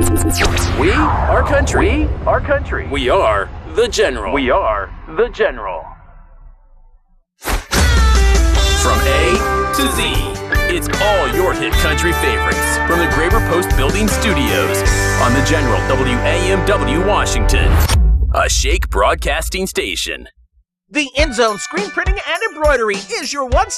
We are country. We are country. We are the General. We are the General. From A to Z, it's all your hit country favorites from the Graber Post Building Studios on the General WAMW Washington, a Shake Broadcasting station. The End Zone Screen Printing and Embroidery is your one